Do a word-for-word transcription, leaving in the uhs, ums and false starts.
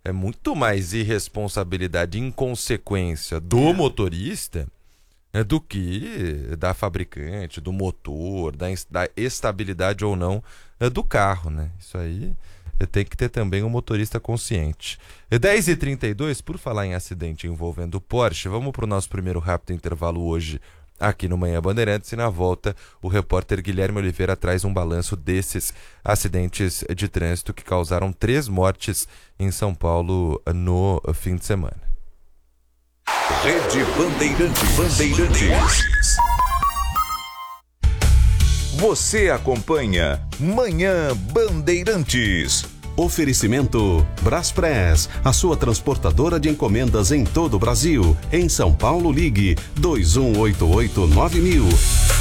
é muito mais irresponsabilidade e inconsequência do motorista é, do que da fabricante, do motor, da, da estabilidade ou não é, do carro, né? Isso aí é, tem que ter também um motorista consciente. É dez e trinta e dois, por falar em acidente envolvendo Porsche, vamos para o nosso primeiro rápido intervalo hoje aqui no Manhã Bandeirantes, e na volta o repórter Guilherme Oliveira traz um balanço desses acidentes de trânsito que causaram três mortes em São Paulo no fim de semana. Rede Bandeirantes. Bandeirantes. Você acompanha Manhã Bandeirantes. Oferecimento Braspress, a sua transportadora de encomendas em todo o Brasil. Em São Paulo, ligue dois um oito oito nove mil.